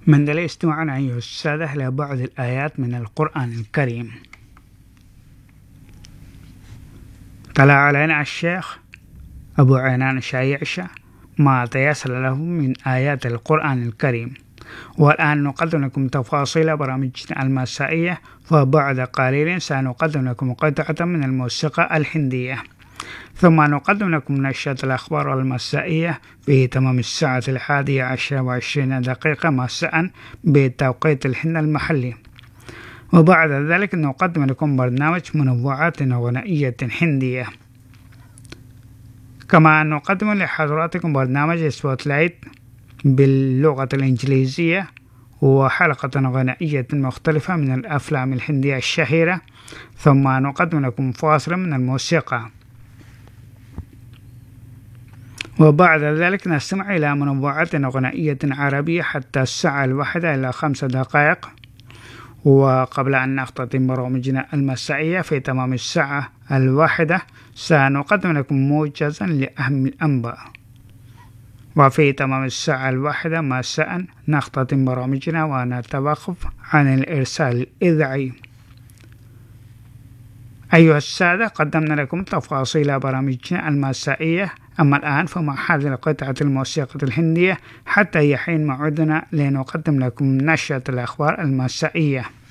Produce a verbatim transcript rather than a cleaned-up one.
من دليل استماعنا أيها السادة إلى بعض الآيات من القرآن الكريم. تلا علينا الشيخ أبو عينان الشايعشة ما تيسر له من آيات القرآن الكريم، والآن نقدم لكم تفاصيل برامجنا المسائية، وبعد قليل سنقدم لكم قطعة من الموسيقى الهندية، ثم نقدم لكم نشرة الأخبار المسائية في تمام الساعة الحادية عشر وعشرين دقيقة مساء بتوقيت الهند المحلي، وبعد ذلك نقدم لكم برنامج منوعات غنائية هندية. كما نقدم لحضراتكم برنامج سبوت لايت باللغة الإنجليزية وحلقة غنائية مختلفة من الأفلام الهندية الشهيرة، ثم نقدم لكم فاصل من الموسيقى، وبعد ذلك نستمع إلى منوعات غنائية عربية حتى الساعة الواحدة إلى خمس دقائق. وقبل أن نختتم برامجنا المسائية في تمام الساعة الواحدة سنقدم لكم موجزا لأهم الأنباء، وفي تمام الساعة الواحدة مساء نختتم برامجنا ونتوقف عن الإرسال الإذاعي. أيها السادة، قدمنا لكم تفاصيل برامجنا المسائية، أما الآن فمع هذه القطعة الموسيقى الهندية حتى يحين موعدنا لنقدم لكم نشرة الأخبار المسائية.